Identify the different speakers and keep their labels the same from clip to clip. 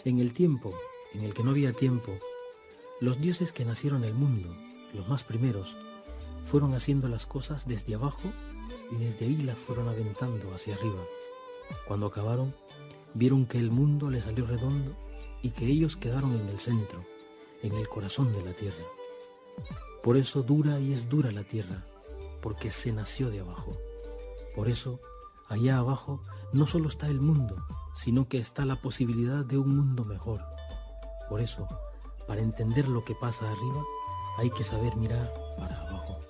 Speaker 1: En el tiempo en el que no había tiempo, los dioses que nacieron en el mundo, los más primeros, fueron haciendo las cosas desde abajo y desde ahí las fueron aventando hacia arriba. Cuando acabaron, vieron que el mundo les salió redondo y que ellos quedaron en el centro, en el corazón de la tierra. Por eso dura y es dura la tierra, porque se nació de abajo. Por eso, allá abajo no solo está el mundo, sino que está la posibilidad de un mundo mejor. Por eso, para entender lo que pasa arriba, hay que saber mirar para abajo.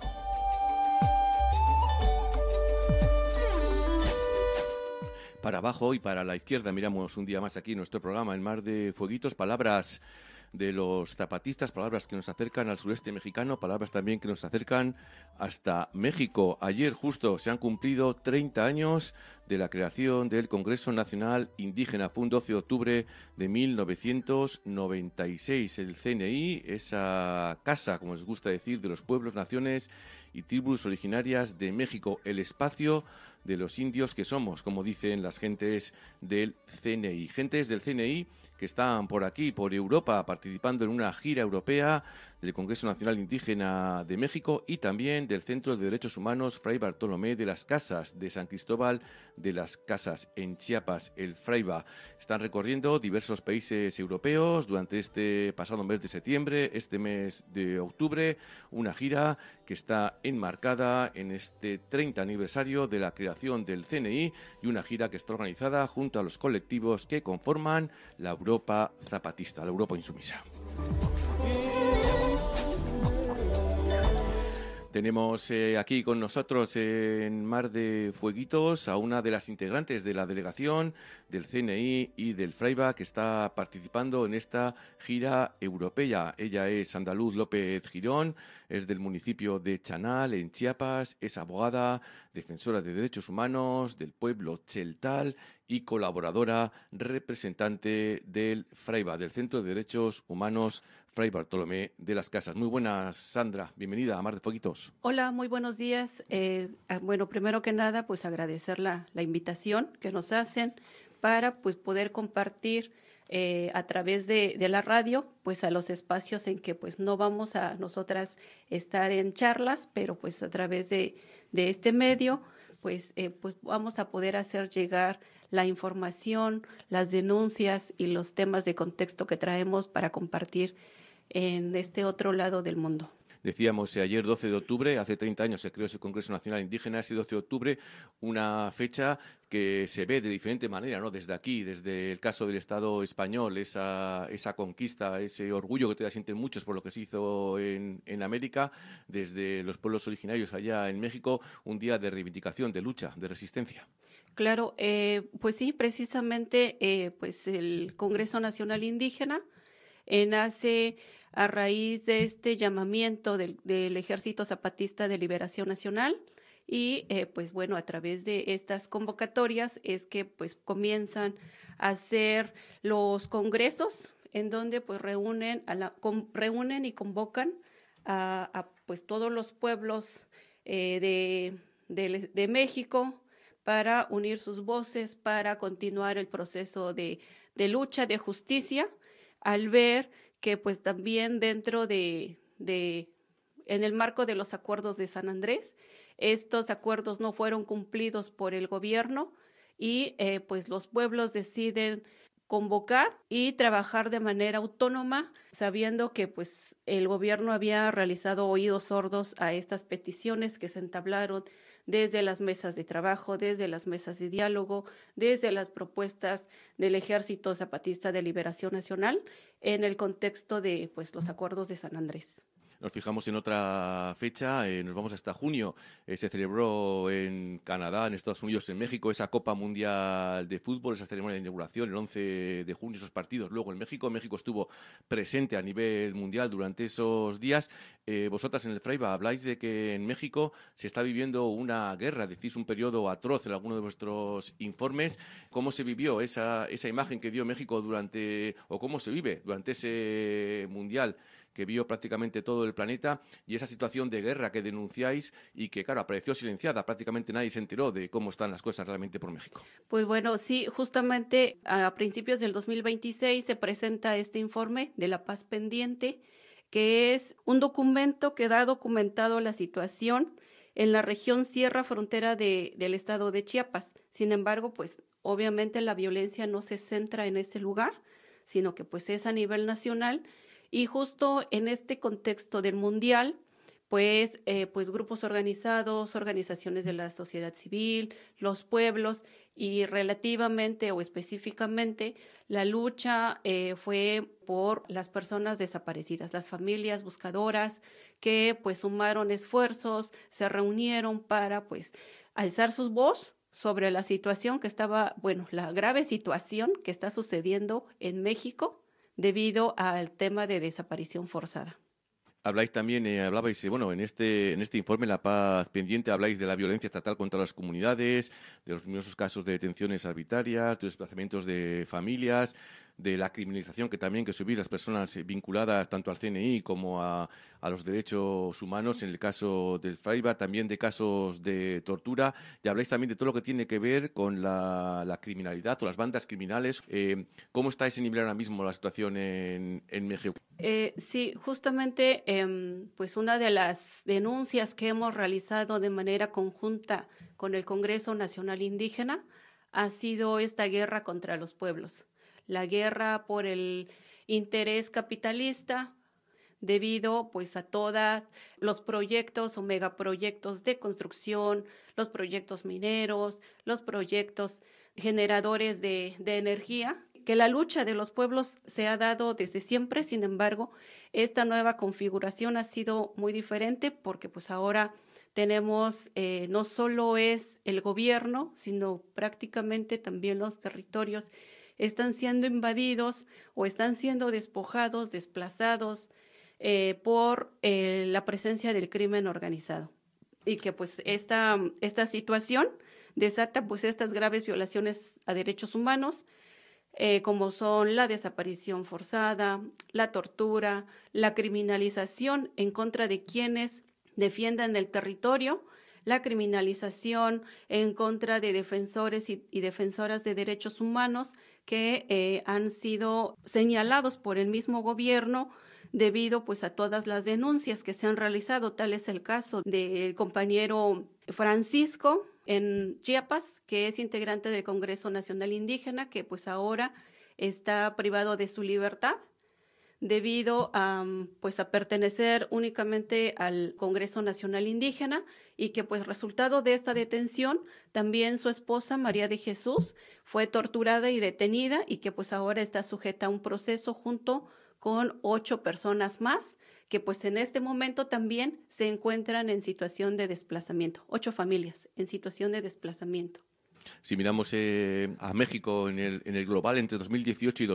Speaker 2: Para abajo y para la izquierda miramos un día más aquí en nuestro programa, en Mar de Fueguitos, palabras de los zapatistas, palabras que nos acercan al sureste mexicano, palabras también que nos acercan hasta México. Ayer justo se han cumplido 30 años de la creación del Congreso Nacional Indígena. Fue un 12 de octubre de 1996. El CNI, esa casa, como les gusta decir, de los pueblos, naciones y tribus originarias de México, el espacio de los indios que somos, como dicen las gentes del CNI. Gentes del CNI que están por aquí, por Europa, participando en una gira europea del Congreso Nacional Indígena de México y también del Centro de Derechos Humanos Fray Bartolomé de las Casas de San Cristóbal de las Casas, en Chiapas, el Fraiba. Están recorriendo diversos países europeos durante este pasado mes de septiembre, este mes de octubre, una gira que está enmarcada en este 30 aniversario de la creación del CNI y una gira que está organizada junto a los colectivos que conforman la Europa zapatista, la Europa insumisa. Tenemos aquí con nosotros en Mar de Fueguitos a una de las integrantes de la delegación del CNI y del Fraiba que está participando en esta gira europea. Ella es Andaluz López Girón, es del municipio de Chanal, en Chiapas, es abogada, defensora de derechos humanos del pueblo Cheltal y colaboradora representante del Fraiba, del Centro de Derechos Humanos Fray Bartolomé de las Casas. Muy buenas, Sandra. Bienvenida a Mar de Fueguitos.
Speaker 3: Hola, muy buenos días. Bueno, primero que nada, pues agradecer la invitación que nos hacen para pues poder compartir a través de la radio, pues a los espacios en que pues no vamos a nosotras estar en charlas, pero pues a través de este medio, pues vamos a poder hacer llegar la información, las denuncias y los temas de contexto que traemos para compartir en este otro lado del mundo.
Speaker 2: Decíamos, ayer 12 de octubre, hace 30 años se creó ese Congreso Nacional Indígena, ese 12 de octubre, una fecha que se ve de diferente manera, ¿no? Desde aquí, desde el caso del Estado español, esa conquista, ese orgullo que todavía sienten muchos por lo que se hizo en América, desde los pueblos originarios allá en México, un día de reivindicación, de lucha, de resistencia.
Speaker 3: Claro, pues sí, precisamente pues el Congreso Nacional Indígena nace a raíz de este llamamiento del Ejército Zapatista de Liberación Nacional y pues bueno, a través de estas convocatorias es que pues comienzan a hacer los congresos en donde pues reúnen y convocan a pues todos los pueblos de México para unir sus voces, para continuar el proceso de lucha, de justicia, al ver que pues también dentro en el marco de los acuerdos de San Andrés, estos acuerdos no fueron cumplidos por el gobierno y pues los pueblos deciden convocar y trabajar de manera autónoma, sabiendo que pues el gobierno había realizado oídos sordos a estas peticiones que se entablaron desde las mesas de trabajo, desde las mesas de diálogo, desde las propuestas del Ejército Zapatista de Liberación Nacional en el contexto de pues los acuerdos de San Andrés.
Speaker 2: Nos fijamos en otra fecha, nos vamos hasta junio. Se celebró en Canadá, en Estados Unidos, en México, esa Copa Mundial de Fútbol, esa ceremonia de inauguración, el 11 de junio, esos partidos. Luego en México estuvo presente a nivel mundial durante esos días. Vosotras en el Fraiba habláis de que en México se está viviendo una guerra, decís un periodo atroz en alguno de vuestros informes. ¿Cómo se vivió esa imagen que dio México o cómo se vive durante ese Mundial que vio prácticamente todo el planeta, y esa situación de guerra que denunciáis y que, claro, apareció silenciada. Prácticamente nadie se enteró de cómo están las cosas realmente por México.
Speaker 3: Pues bueno, sí, justamente a principios del 2026 se presenta este informe de la paz pendiente, que es un documento que da documentado la situación en la región Sierra Frontera del estado de Chiapas. Sin embargo, pues obviamente la violencia no se centra en ese lugar, sino que pues es a nivel nacional, y justo en este contexto del mundial, pues grupos organizados, organizaciones de la sociedad civil, los pueblos, y relativamente o específicamente la lucha fue por las personas desaparecidas, las familias buscadoras que pues sumaron esfuerzos, se reunieron para pues alzar sus voz sobre la situación que estaba, bueno, la grave situación que está sucediendo en México debido al tema de desaparición forzada.
Speaker 2: Habláis también, hablabais, bueno, en este informe La Paz Pendiente habláis de la violencia estatal contra las comunidades, de los numerosos casos de detenciones arbitrarias, de los desplazamientos de familias, de la criminalización que subís las personas vinculadas tanto al CNI como a los derechos humanos, en el caso del Fraiba, también de casos de tortura, y habláis también de todo lo que tiene que ver con la criminalidad o las bandas criminales. ¿Cómo está ese nivel ahora mismo la situación en México?
Speaker 3: Sí, justamente pues una de las denuncias que hemos realizado de manera conjunta con el Congreso Nacional Indígena ha sido esta guerra contra los pueblos, la guerra por el interés capitalista debido pues a todos los proyectos o megaproyectos de construcción, los proyectos mineros, los proyectos generadores de energía, que la lucha de los pueblos se ha dado desde siempre. Sin embargo, esta nueva configuración ha sido muy diferente porque pues ahora tenemos, no solo es el gobierno, sino prácticamente también los territorios están siendo invadidos o están siendo despojados, desplazados por la presencia del crimen organizado. Y que pues esta situación desata pues estas graves violaciones a derechos humanos, como son la desaparición forzada, la tortura, la criminalización en contra de quienes defiendan el territorio, la criminalización en contra de defensores y defensoras de derechos humanos que han sido señalados por el mismo gobierno debido pues a todas las denuncias que se han realizado. Tal es el caso del compañero Francisco en Chiapas, que es integrante del Congreso Nacional Indígena, que pues ahora está privado de su libertad debido a pertenecer únicamente al Congreso Nacional Indígena, y que pues resultado de esta detención también su esposa María de Jesús fue torturada y detenida, y que pues ahora está sujeta a un proceso junto con 8 personas más que pues en este momento también se encuentran en situación de desplazamiento, 8 familias en situación de desplazamiento.
Speaker 2: Si miramos a México en el global entre 2018 y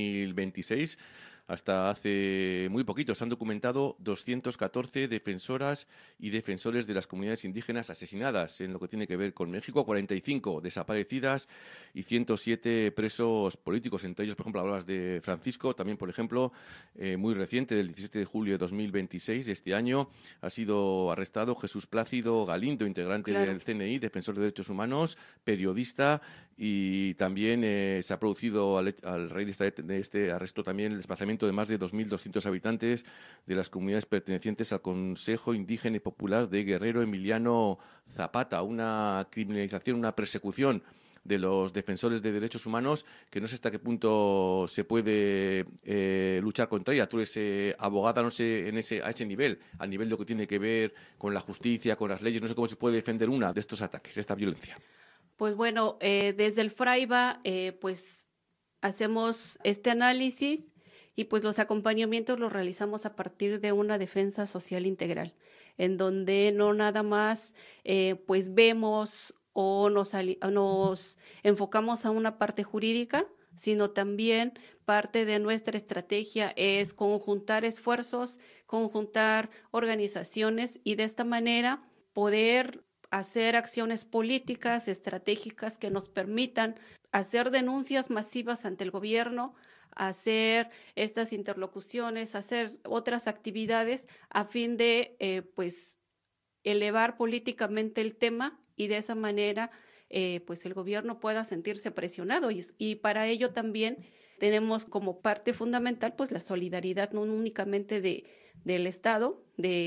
Speaker 2: 2026, hasta hace muy poquito se han documentado 214 defensoras y defensores de las comunidades indígenas asesinadas en lo que tiene que ver con México, 45 desaparecidas y 107 presos políticos. Entre ellos, por ejemplo, hablabas de Francisco, también, por ejemplo, muy reciente, del 17 de julio de 2026 de este año, ha sido arrestado Jesús Plácido Galindo, integrante del CNI, defensor de derechos humanos, periodista, y también se ha producido al raíz de este arresto también el desplazamiento de más de 2.200 habitantes de las comunidades pertenecientes al Consejo Indígena y Popular de Guerrero Emiliano Zapata, una criminalización, una persecución de los defensores de derechos humanos que no sé hasta qué punto se puede luchar contra ella. Tú eres abogada, no sé, a ese nivel, al nivel de lo que tiene que ver con la justicia, con las leyes, no sé cómo se puede defender una de estos ataques, de esta violencia.
Speaker 3: Pues bueno, desde el Fraiba pues hacemos este análisis y pues los acompañamientos los realizamos a partir de una defensa social integral, en donde no nada más pues vemos o nos enfocamos a una parte jurídica, sino también parte de nuestra estrategia es conjuntar esfuerzos, conjuntar organizaciones y de esta manera poder hacer acciones políticas, estratégicas que nos permitan hacer denuncias masivas ante el gobierno, hacer estas interlocuciones, hacer otras actividades a fin de, pues, elevar políticamente el tema y de esa manera, pues, el gobierno pueda sentirse presionado. Y para ello también tenemos como parte fundamental, pues, la solidaridad no únicamente del Estado,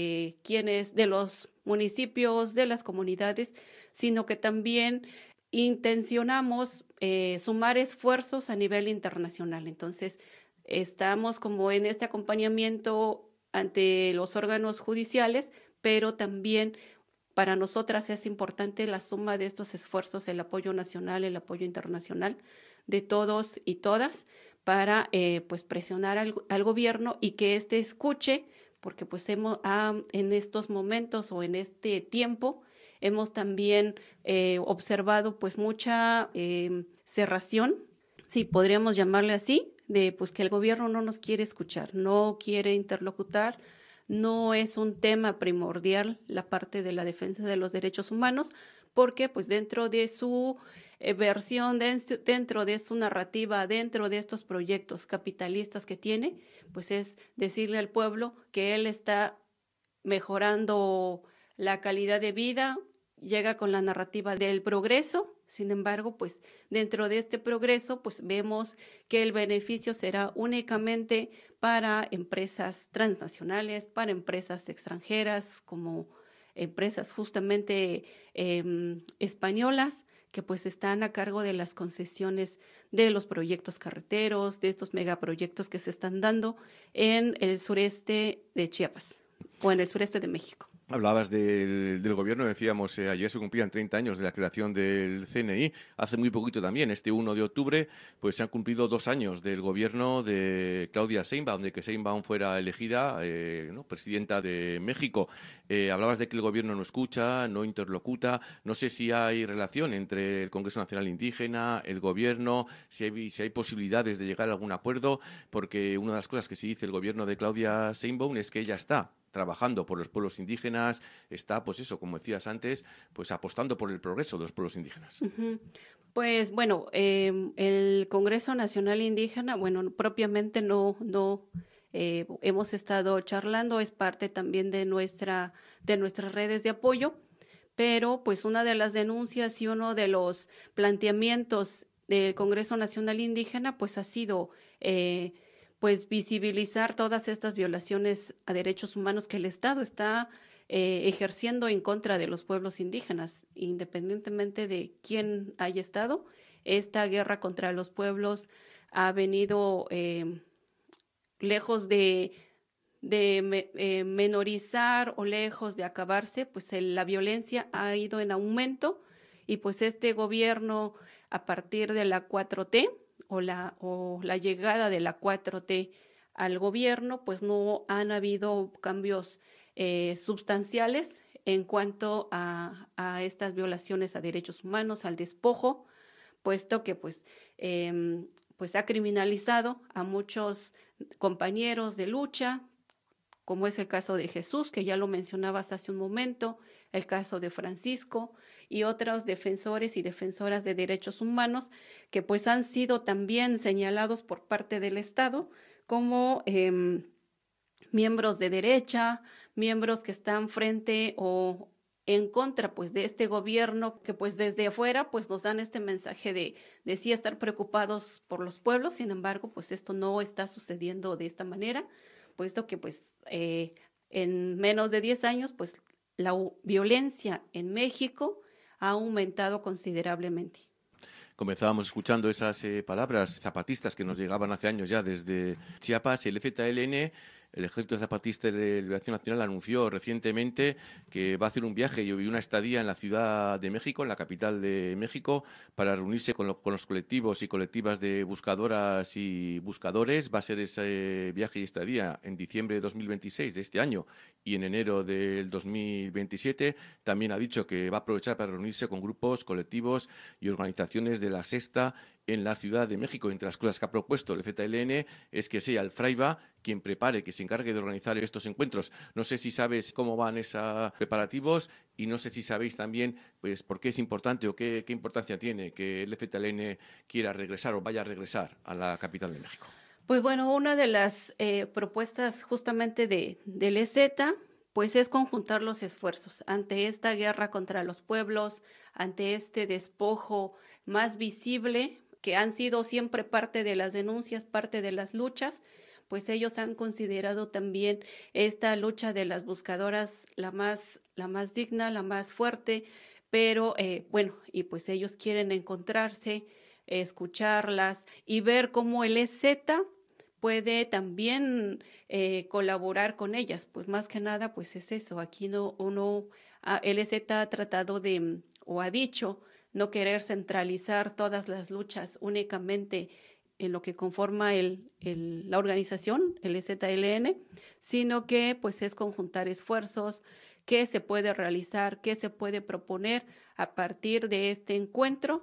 Speaker 3: de los municipios, de las comunidades, sino que también intencionamos sumar esfuerzos a nivel internacional. Entonces, estamos como en este acompañamiento ante los órganos judiciales, pero también para nosotras es importante la suma de estos esfuerzos, el apoyo nacional, el apoyo internacional de todos y todas para pues presionar al gobierno y que éste escuche, porque pues en estos momentos o en este tiempo hemos también observado pues mucha cerración, sí, podríamos llamarle así, de pues que el gobierno no nos quiere escuchar, no quiere interlocutar, no es un tema primordial la parte de la defensa de los derechos humanos, porque pues dentro de su versión, dentro de su narrativa, dentro de estos proyectos capitalistas que tiene, pues es decirle al pueblo que él está mejorando la calidad de vida, llega con la narrativa del progreso. Sin embargo, pues dentro de este progreso, pues vemos que el beneficio será únicamente para empresas transnacionales, para empresas extranjeras, como empresas justamente españolas, que pues están a cargo de las concesiones de los proyectos carreteros, de estos megaproyectos que se están dando en el sureste de Chiapas o en el sureste de México.
Speaker 2: Hablabas del gobierno, decíamos, ayer se cumplían 30 años de la creación del CNI, hace muy poquito también, este 1 de octubre, pues se han cumplido 2 años del gobierno de Claudia Sheinbaum, de que Sheinbaum fuera elegida presidenta de México. Hablabas de que el gobierno no escucha, no interlocuta, no sé si hay relación entre el Congreso Nacional Indígena, el gobierno, si hay posibilidades de llegar a algún acuerdo, porque una de las cosas que sí dice el gobierno de Claudia Sheinbaum es que ella está trabajando por los pueblos indígenas, está, pues eso, como decías antes, pues apostando por el progreso de los pueblos indígenas.
Speaker 3: Uh-huh. Pues bueno, el Congreso Nacional Indígena, bueno, propiamente no hemos estado charlando, es parte también de nuestras redes de apoyo, pero pues una de las denuncias y uno de los planteamientos del Congreso Nacional Indígena, pues ha sido pues visibilizar todas estas violaciones a derechos humanos que el Estado está ejerciendo en contra de los pueblos indígenas, independientemente de quién haya estado. Esta guerra contra los pueblos ha venido lejos de menorizar o lejos de acabarse, pues la violencia ha ido en aumento y pues este gobierno a partir de la 4T, o la llegada de la 4T al gobierno, pues no han habido cambios sustanciales en cuanto a estas violaciones a derechos humanos, al despojo, puesto que pues ha criminalizado a muchos compañeros de lucha, como es el caso de Jesús, que ya lo mencionabas hace un momento, el caso de Francisco y otros defensores y defensoras de derechos humanos que pues han sido también señalados por parte del Estado como miembros de derecha, miembros que están frente o en contra pues de este gobierno que pues desde afuera pues nos dan este mensaje de sí estar preocupados por los pueblos. Sin embargo, pues esto no está sucediendo de esta manera, puesto que pues en menos de 10 años pues la violencia en México ha aumentado considerablemente.
Speaker 2: Comenzábamos escuchando esas palabras zapatistas que nos llegaban hace años ya desde Chiapas. El EZLN, el Ejército Zapatista de Liberación Nacional, anunció recientemente que va a hacer un viaje y una estadía en la Ciudad de México, en la capital de México, para reunirse con los colectivos y colectivas de buscadoras y buscadores. Va a ser ese viaje y estadía en diciembre de 2026 de este año y en enero del 2027. También ha dicho que va a aprovechar para reunirse con grupos, colectivos y organizaciones de la Sexta en la Ciudad de México. Entre las cosas que ha propuesto el EZLN es que sea el Fraiba quien prepare, que se encargue de organizar estos encuentros. No sé si sabes cómo van esos preparativos y no sé si sabéis también pues por qué es importante o qué importancia tiene que el EZLN quiera regresar o vaya a regresar a la capital de México.
Speaker 3: Pues bueno, una de las propuestas justamente del EZ, pues es conjuntar los esfuerzos ante esta guerra contra los pueblos, ante este despojo más visible, que han sido siempre parte de las denuncias, parte de las luchas, pues ellos han considerado también esta lucha de las buscadoras la más digna, la más fuerte, pero bueno, y pues ellos quieren encontrarse, escucharlas y ver cómo el EZ puede también colaborar con ellas. Pues más que nada, pues es eso. Aquí el EZ ha tratado o ha dicho, no querer centralizar todas las luchas únicamente en lo que conforma la organización, el EZLN, sino que pues es conjuntar esfuerzos, qué se puede realizar, qué se puede proponer a partir de este encuentro,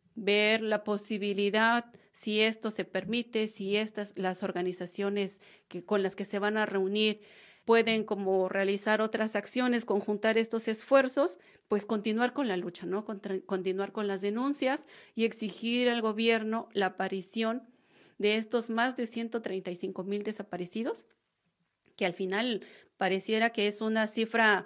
Speaker 3: ver la posibilidad, si esto se permite, si las organizaciones con las que se van a reunir pueden como realizar otras acciones, conjuntar estos esfuerzos, pues continuar con la lucha, ¿no? Continuar con las denuncias y exigir al gobierno la aparición de estos más de 135,000 desaparecidos, que al final pareciera que es una cifra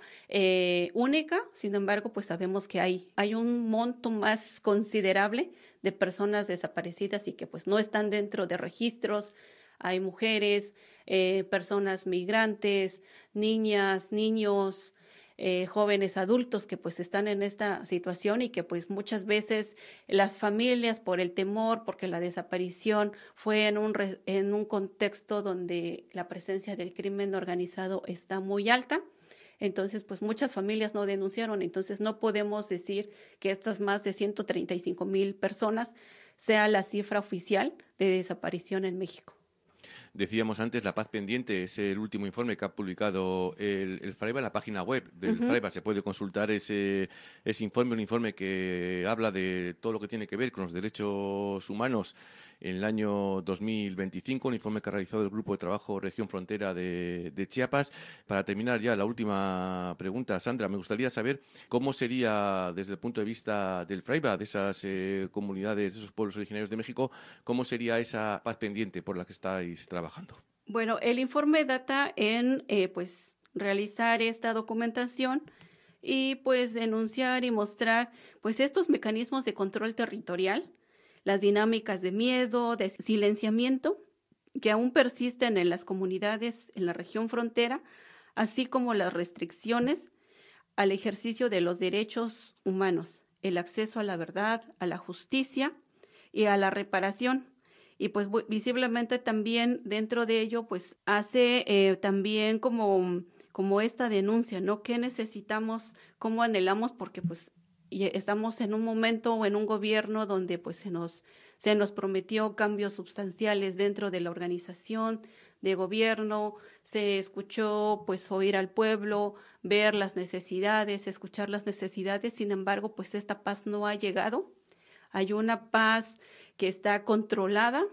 Speaker 3: única, sin embargo, pues sabemos que hay un monto más considerable de personas desaparecidas y que pues no están dentro de registros. Hay mujeres, personas migrantes, niñas, niños, jóvenes adultos que pues están en esta situación y que pues muchas veces las familias por el temor, porque la desaparición fue en un contexto donde la presencia del crimen organizado está muy alta. Entonces, pues muchas familias no denunciaron, entonces no podemos decir que estas más de 135,000 personas sea la cifra oficial de desaparición en México.
Speaker 2: Decíamos antes, La Paz Pendiente es el último informe que ha publicado el Fraiba en la página web del Fraiba. Se puede consultar ese informe, un informe que habla de todo lo que tiene que ver con los derechos humanos en el año 2025, un informe que ha realizado el Grupo de Trabajo Región Frontera de Chiapas. Para terminar ya, la última pregunta, Sandra, me gustaría saber cómo sería, desde el punto de vista del Fraiba, de esas comunidades, de esos pueblos originarios de México, cómo sería esa paz pendiente por la que estáis trabajando.
Speaker 3: Bueno, el informe data en pues realizar esta documentación y pues denunciar y mostrar pues estos mecanismos de control territorial, las dinámicas de miedo, de silenciamiento que aún persisten en las comunidades en la región frontera, así como las restricciones al ejercicio de los derechos humanos, el acceso a la verdad, a la justicia y a la reparación. Y pues visiblemente también dentro de ello pues hace también como esta denuncia, ¿no? ¿Qué necesitamos? ¿Cómo anhelamos? Porque pues y estamos en un momento o en un gobierno donde pues se nos prometió cambios sustanciales dentro de la organización de gobierno, se escuchó pues oír al pueblo, ver las necesidades, escuchar las necesidades, sin embargo pues esta paz no ha llegado. Hay una paz que está controlada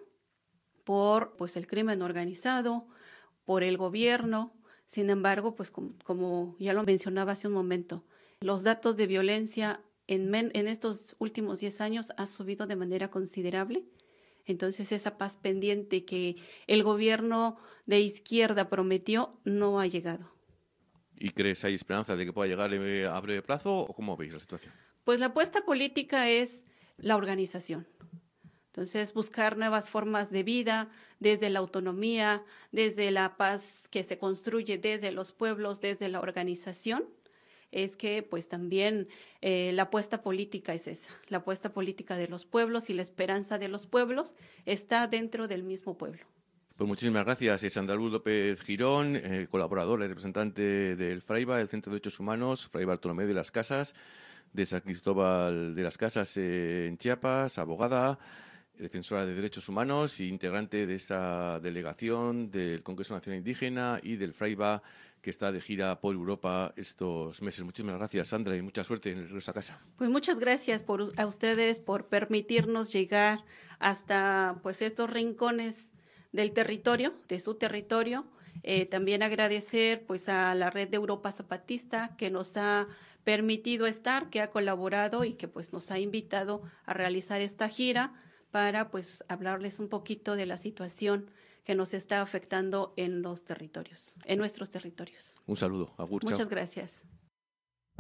Speaker 3: por pues el crimen organizado, por el gobierno, sin embargo pues como ya lo mencionaba hace un momento, los datos de violencia en estos últimos 10 años ha subido de manera considerable. Entonces esa paz pendiente que el gobierno de izquierda prometió no ha llegado.
Speaker 2: ¿Y crees hay esperanza de que pueda llegar a breve plazo o cómo veis la situación?
Speaker 3: Pues la apuesta política es la organización. Entonces buscar nuevas formas de vida desde la autonomía, desde la paz que se construye desde los pueblos, desde la organización. Es que pues también la apuesta política es esa, la apuesta política de los pueblos y la esperanza de los pueblos está dentro del mismo pueblo.
Speaker 2: Pues muchísimas gracias, Sandra Luz López Girón, colaboradora y representante del Fraiba, del Centro de Derechos Humanos, Fray Bartolomé de las Casas, de San Cristóbal de las Casas en Chiapas, abogada, defensora de derechos humanos e integrante de esa delegación del Congreso Nacional Indígena y del Fraiba, que está de gira por Europa estos meses. Muchísimas gracias, Sandra, y mucha suerte en el regreso a casa.
Speaker 3: Pues muchas gracias a ustedes por permitirnos llegar hasta pues estos rincones del territorio, de su territorio. También agradecer pues a la Red de Europa Zapatista que nos ha permitido estar, que ha colaborado y que pues nos ha invitado a realizar esta gira para pues hablarles un poquito de la situación que nos está afectando en los territorios, en nuestros territorios.
Speaker 2: Un saludo. Agur, chao.
Speaker 3: Muchas gracias.